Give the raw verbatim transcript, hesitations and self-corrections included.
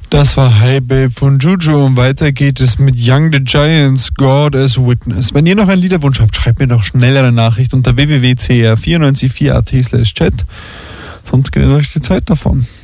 Das war Hey Babe von Juju und weiter geht es mit Young the Giants, God as Witness. Wenn ihr noch einen Liederwunsch habt, schreibt mir doch schnell eine Nachricht unter w w w punkt c r vier neun vier punkt a t slash chat. Sonst geht euch die Zeit davon.